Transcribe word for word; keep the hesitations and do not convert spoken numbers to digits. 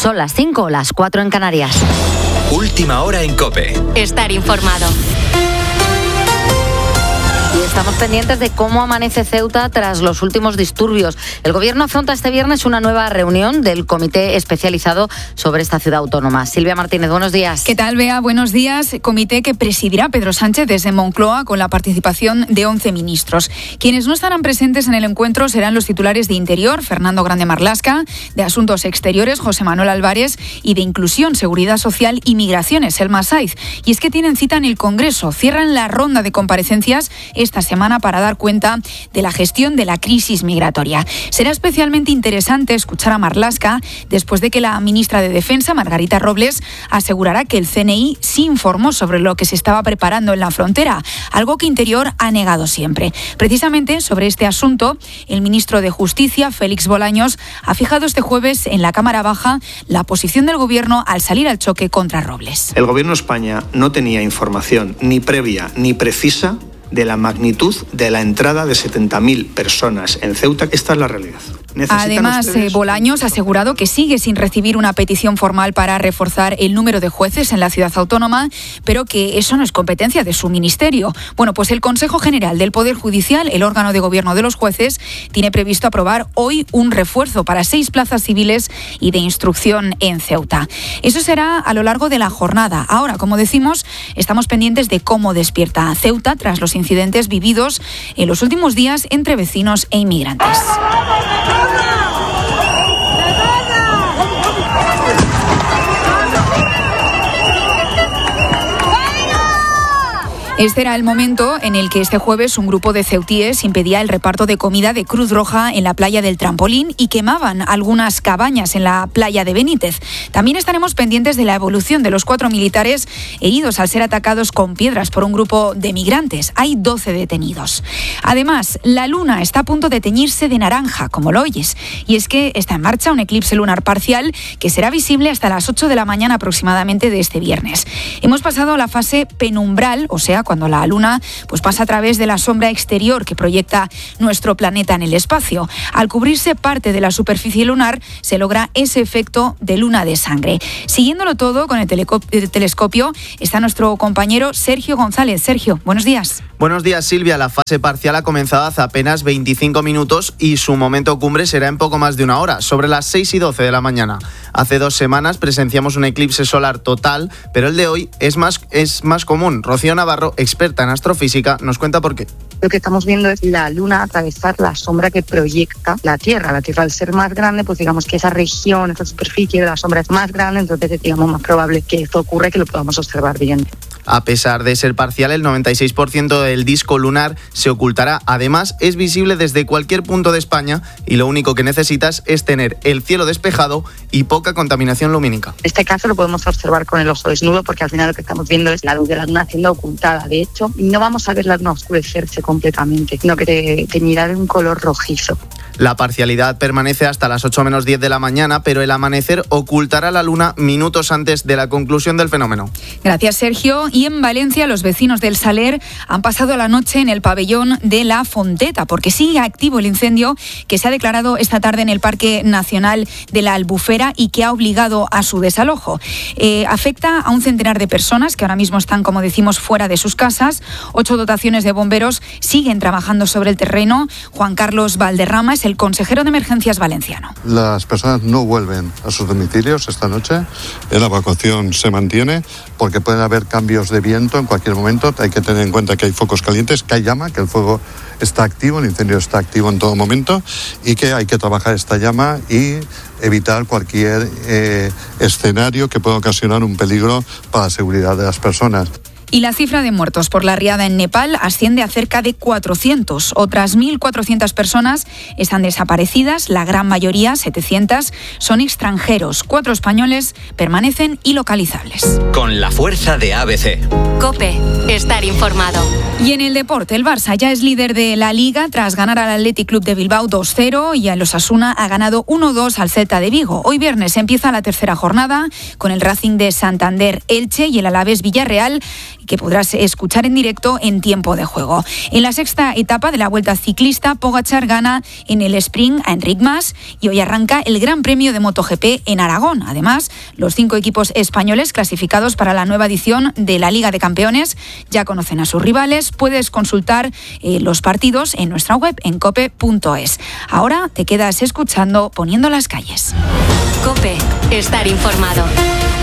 Son las cinco, las cuatro en Canarias. Última hora en COPE. Estar informado. Y estamos pendientes de cómo amanece Ceuta tras los últimos disturbios. El Gobierno afronta este viernes una nueva reunión del Comité Especializado sobre esta ciudad autónoma. Silvia Martínez, buenos días. ¿Qué tal, Bea? Buenos días. Comité que presidirá Pedro Sánchez desde Moncloa con la participación de once ministros. Quienes no estarán presentes en el encuentro serán los titulares de Interior, Fernando Grande Marlaska, de Asuntos Exteriores, José Manuel Álvarez, y de Inclusión, Seguridad Social y Migraciones, Elma Saiz. Y es que tienen cita en el Congreso. Cierran la ronda de comparecencias esta semana para dar cuenta de la gestión de la crisis migratoria. Será especialmente interesante escuchar a Marlaska después de que la ministra de Defensa, Margarita Robles, asegurará que el C N I sí informó sobre lo que se estaba preparando en la frontera, algo que Interior ha negado siempre. Precisamente sobre este asunto, el ministro de Justicia, Félix Bolaños, ha fijado este jueves en la Cámara Baja la posición del Gobierno al salir al choque contra Robles. El Gobierno de España no tenía información ni previa ni precisa de la magnitud de la entrada de setenta mil personas en Ceuta. Esta es la realidad. Además, ustedes... Bolaños ha asegurado que sigue sin recibir una petición formal para reforzar el número de jueces en la ciudad autónoma, pero que eso no es competencia de su ministerio. Bueno, pues el Consejo General del Poder Judicial, el órgano de gobierno de los jueces, tiene previsto aprobar hoy un refuerzo para seis plazas civiles y de instrucción en Ceuta. Eso será a lo largo de la jornada. Ahora, como decimos, estamos pendientes de cómo despierta Ceuta tras los incidentes vividos en los últimos días entre vecinos e inmigrantes. Este era el momento en el que este jueves un grupo de ceutíes impedía el reparto de comida de Cruz Roja en la playa del Trampolín y quemaban algunas cabañas en la playa de Benítez. También estaremos pendientes de la evolución de los cuatro militares heridos al ser atacados con piedras por un grupo de migrantes. Hay doce detenidos. Además, la luna está a punto de teñirse de naranja, como lo oyes. Y es que está en marcha un eclipse lunar parcial que será visible hasta las ocho de la mañana aproximadamente de este viernes. Hemos pasado a la fase penumbral, o sea, cuando la luna pues pasa a través de la sombra exterior que proyecta nuestro planeta en el espacio. Al cubrirse parte de la superficie lunar se logra ese efecto de luna de sangre. Siguiéndolo todo con el, teleco- el telescopio está nuestro compañero Sergio González. Sergio, buenos días. Buenos días, Silvia. La fase parcial ha comenzado hace apenas veinticinco minutos y su momento cumbre será en poco más de una hora, sobre las seis y doce de la mañana. Hace dos semanas presenciamos un eclipse solar total, pero el de hoy es más, es más común. Rocío Navarro, experta en astrofísica, nos cuenta por qué. Lo que estamos viendo es la luna atravesar la sombra que proyecta la Tierra. La Tierra, al ser más grande, pues digamos que esa región, esa superficie de la sombra es más grande, entonces es digamos más probable que esto ocurra y que lo podamos observar bien. A pesar de ser parcial, el noventa y seis por ciento del disco lunar se ocultará. Además, es visible desde cualquier punto de España y lo único que necesitas es tener el cielo despejado y poca contaminación lumínica. En este caso lo podemos observar con el ojo desnudo porque al final lo que estamos viendo es la luz de la luna siendo ocultada. De hecho, no vamos a ver la luna oscurecerse completamente, sino que te, te mirar un color rojizo. La parcialidad permanece hasta las ocho menos diez de la mañana, pero el amanecer ocultará la luna minutos antes de la conclusión del fenómeno. Gracias, Sergio. Y en Valencia, los vecinos del Saler han pasado la noche en el pabellón de La Fonteta, porque sigue activo el incendio que se ha declarado esta tarde en el Parque Nacional de la Albufera y que ha obligado a su desalojo. Eh, afecta a un centenar de personas que ahora mismo están, como decimos, fuera de sus casas. Ocho dotaciones de bomberos siguen trabajando sobre el terreno. Juan Carlos Valderrama es el consejero de Emergencias valenciano. Las personas no vuelven a sus domicilios esta noche. La evacuación se mantiene porque pueden haber cambios de viento en cualquier momento. Hay que tener en cuenta que hay focos calientes, que hay llama, que el fuego está activo, el incendio está activo en todo momento y que hay que trabajar esta llama y evitar cualquier eh, escenario que pueda ocasionar un peligro para la seguridad de las personas. Y la cifra de muertos por la riada en Nepal asciende a cerca de cuatrocientos. Otras mil cuatrocientas personas están desaparecidas, la gran mayoría, setecientas, son extranjeros. Cuatro españoles permanecen ilocalizables. Con la fuerza de A B C. COPE, estar informado. Y en el deporte, el Barça ya es líder de la Liga tras ganar al Athletic Club de Bilbao dos cero y el Osasuna ha ganado uno dos al Celta de Vigo. Hoy viernes empieza la tercera jornada con el Racing de Santander Elche y el Alavés Villarreal. que podrás escuchar en directo en tiempo de juego. En la sexta etapa de la Vuelta Ciclista, Pogačar gana en el sprint a Enric Mas y hoy arranca el Gran Premio de MotoGP en Aragón. Además, los cinco equipos españoles clasificados para la nueva edición de la Liga de Campeones ya conocen a sus rivales. Puedes consultar eh, los partidos en nuestra web en cope punto es. Ahora te quedas escuchando Poniendo las calles. COPE. Estar informado.